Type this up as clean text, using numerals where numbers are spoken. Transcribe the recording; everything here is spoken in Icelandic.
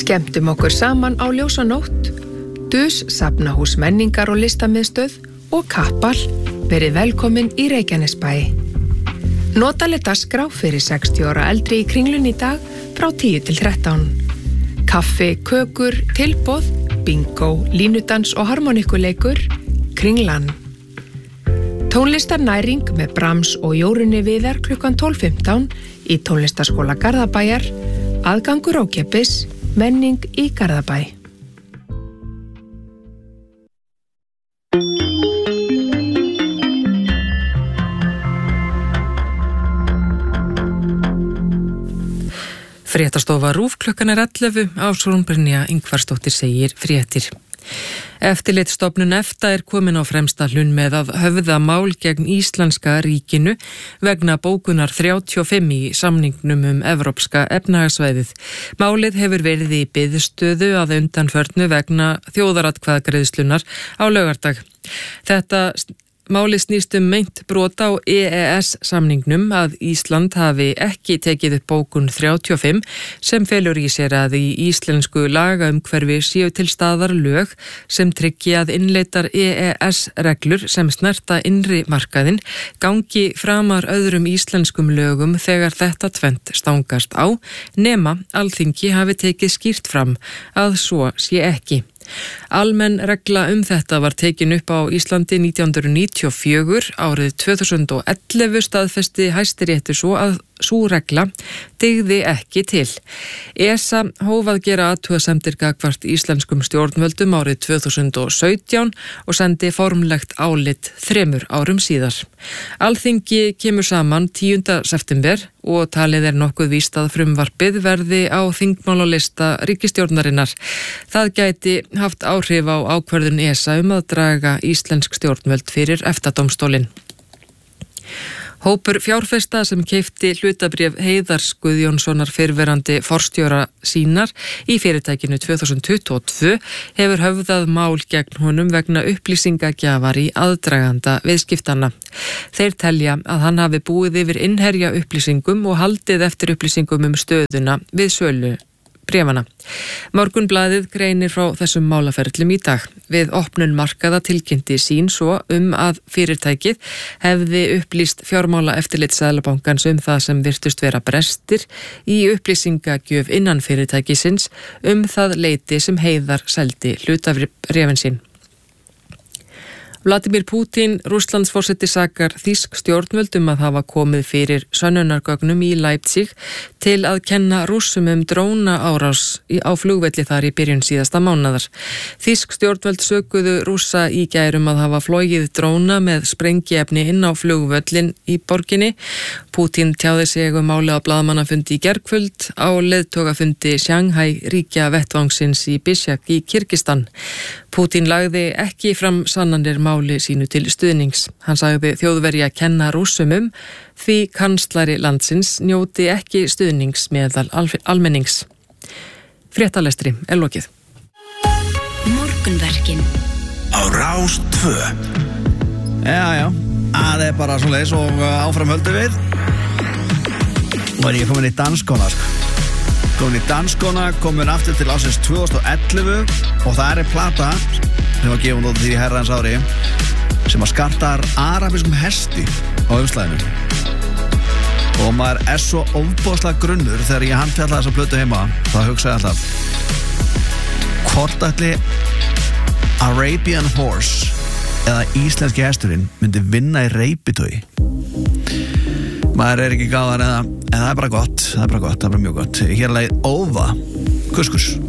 Skemmtum okkur saman á ljósanótt, Dus safnahús menningar og listamiðstöð og Kappal verið velkomin í Reykjanesbæ. Notaleg dagskrá fyrir 60 ára eldri í Kringlunni í dag frá 10 til 13. Kaffi, kökur, tilboð, bingo, línudans og harmonikuleikur, Kringlan. Tónlistarnæring með Brahms og Jórunni Viðar klukkan 12:15 í Tónlistarskóla Garðabæjar, aðgangur ókeypis, menning í Garðabæ. Fréttastofa RÚV klukkan 11, Ásrún Brynja Ingvarsdóttir segir fréttir. Eftirlitsstofnun EFTA komin á fremsta hlunn með að höfða mál gegn íslenska ríkinu vegna bókunar 35 í samningnum Evrópska efnahagssvæðið. Málið hefur verið í biðstöðu að undanförnu vegna þjóðaratkvæðagreiðslunar á laugardag. Þetta málið snýst meint brot á EES-samningnum að Ísland hafi ekki tekið upp bókun 35 sem felur í sér að í íslensku lagaumhverfi séu til staðar lög sem tryggi að innleiddar EES-reglur sem snerta innri markaðinn gangi framar öðrum íslenskum lögum þegar þetta tvennt stangast á, nema Alþingi hafi tekið skýrt fram að svo sé ekki. Almenn regla þetta var tekin upp á Íslandi 1994, árið 2011 staðfesti Hæstiréttur svo að sú regla dygði ekki til. ESA hóf að gera athugasemdir gagnvart íslenskum stjórnvöldum árið 2017 og sendi formlegt álit 3 árum síðar. Alþingi kemur saman 10. september og talið nokkuð víst að frumvarpið verði á þingmálalista ríkisstjórnarinnar. Það gæti haft áhrif á ákvörðun ESA að draga íslensk stjórnvöld fyrir EFTA-dómstólinn. Hópur fjárfesta sem keypti hlutabréf Heiðars Guðjónssonar fyrrverandi forstjóra sínar í fyrirtækinu 2022 hefur höfðað mál gegn honum vegna upplýsingagjafar í aðdraganda viðskiptanna. Þeir telja að hann hafi búið yfir innherja upplýsingum og haldið eftir upplýsingum stöðuna við sölu bréfana. Morgunblaðið greinir frá þessum málaferlum í dag. Við opnun markaða tilkynnti sín svo að fyrirtækið hefði upplýst fjármálaeftirlit Seðlabankans það sem virtust vera brestir í upplýsingagjöf innan fyrirtækisins það leyti sem Heiðar seldi hlutabréfin sín. Vladimir Putin, Rússlandsforseti sakar þýsk stjórnvöld að hafa komið fyrir sönnunargögnum í Leipzig til að kenna Rússum drónaárás á flugvelli þar í byrjun síðasta mánaðar. Þýsk stjórnvöld sökuðu Rússa í gær að hafa flogið dróna með sprengiefni inn á flugvöllin í borginni. Putin tjáði sig málið á blaðamannafundi í gærkvöld á leiðtogafundi Shanghai ríkja vettvangsins í Bishkek í Kirgistan. Putin lagði ekki fram sannanir máli sínu til stuðnings. Hann sagði Þjóðverja kenna Rússum því kanslari landsins njóti ekki stuðnings meðal almennings. Fréttalestri lokið. Morgunverkin á Rás 2. Já, það bara svoleiðis og áfram höldum við. Og ég komin í danskona, komin aftur til ásins 2011 og það plata sem var gefin út því herrans ári sem skartar arabískum hesti á umslaginu. Og maður svo ofboðslega grunnur þegar ég handfjallaði þessa plötu heima, þá hugsaði alltaf hvort ætli Arabian Horse eða íslenski hesturinn myndi vinna í reipitói. Maður ekki gáðar en það bara gott, það bara mjög gott. Hér er lagið Óva, kuskus.